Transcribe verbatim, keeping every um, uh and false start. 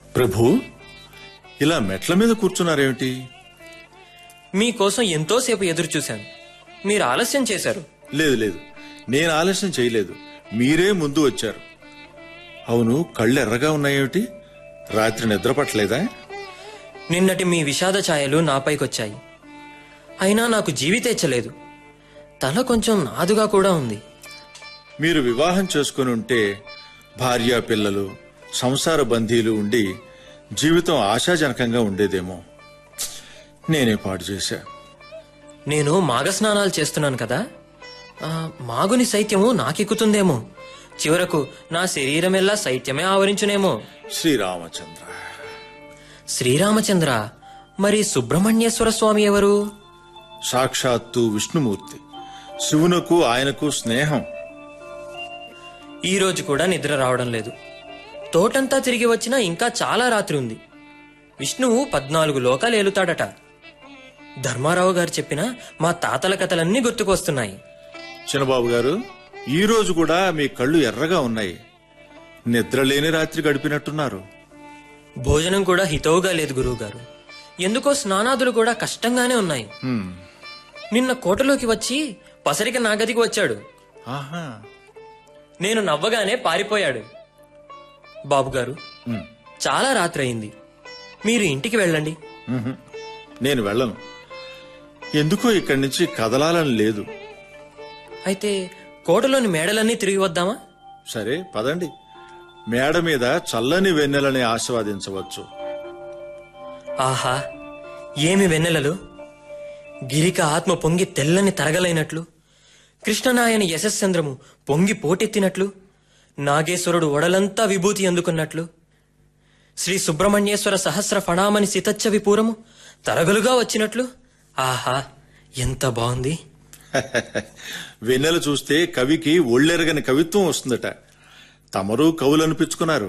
ప్రభు, ఇలా మెట్ల మీద కూర్చున్నారేమిటి? మీకోసం ఎంతోసేపు ఎదురు చూశాను. మీరు ఆలస్యం చేశారు. లేదు లేదు, నేను ఆలస్యం చేయలేదు, మీరే ముందు వచ్చారు. అవును, కళ్ళు ఎర్రగా ఉన్నాయేమిటి? రాత్రి నిద్ర పట్టలేదా? నిన్నటి మీ విషాద ఛాయలు నాపైకొచ్చాయి. అయినా నాకు జీవితేచ్చలేదు. తల కొంచెం నాదుగా కూడా ఉంది. మీరు వివాహం చేసుకుని ఉంటే భార్యా పిల్లలు, సంసార బంధీలు ఉండి జీవితం ఆశాజనకంగా ఉండేదేమో. నేనే పాడు చేశా. నేను మాఘస్నానాలు చేస్తున్నాను కదా, మాగుని శైత్యము నాకెక్కుతుందేమో. చివరకు నా శరీరమెల్లా శైత్యమే ఆవరించునేమో. శ్రీరామచంద్ర. శ్రీరామచంద్ర? మరి సుబ్రహ్మణ్యేశ్వర స్వామి ఎవరు? సాక్షాత్తు విష్ణుమూర్తి. శివునకు ఆయనకు స్నేహం. ఈ రోజు కూడా నిద్ర రావడం లేదు. తోటంతా తిరిగి వచ్చినా ఇంకా చాలా రాత్రి ఉంది. విష్ణువు పద్నాలుగు లోకాలు ఏలుతాడట. ధర్మారావు గారు చెప్పిన మా తాతల కథలన్నీ గుర్తుకొస్తున్నాయి. చిన్నబాబు గారు, ఈ రోజు కూడా మీ కళ్ళు ఎర్రగా ఉన్నాయి. నిద్రలేని రాత్రి గడిపినట్టున్నారు. భోజనం కూడా హితవుగా లేదు గురువుగారు. ఎందుకో స్నానాదులు కూడా కష్టంగానే ఉన్నాయి. నిన్న కోటలోకి వచ్చి పసరిక నా గదికి వచ్చాడు. ఆహా. నేను నవ్వగానే పారిపోయాడు. బాబుగారు, చాలా రాత్రి అయింది. మీరు ఇంటికి వెళ్ళండి. నేను వెళ్ళను. ఎందుకో ఇక్కడి నుంచి కదలాలని లేదు. అయితే కోటలోని మేడలన్నీ తిరిగి వద్దామా? సరే, పదండి. మేడ మీద చల్లని వెన్నెలని ఆస్వాదించవచ్చు. ఆహా, ఏమి వెన్నెలలు! గిరిక ఆత్మ పొంగి తెల్లని తరగలైనట్లు, కృష్ణనాయని యశస్చంద్రము పొంగి పోటెత్తినట్లు, నాగేశ్వరుడు ఒడలంతా విభూతి అందుకున్నట్లు, శ్రీ సుబ్రహ్మణ్యేశ్వర సహస్ర ఫణామణి సితచ్చ విపూరము తరగలుగా వచ్చినట్లు. ఆహా, ఎంత బాగుంది! వెన్నెల చూస్తే కవికి ఒళ్ళెరగని కవిత్వం వస్తుందట. తమరు కవులనిపించుకున్నారు.